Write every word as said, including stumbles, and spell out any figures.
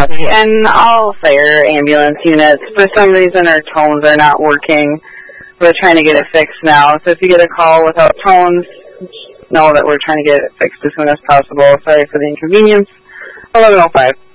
Okay, and all fire ambulance units, for some reason our tones are not working. We're trying to get it fixed now. So if you get a call without tones, know that we're trying to get it fixed as soon as possible. Sorry for the inconvenience. eleven oh five.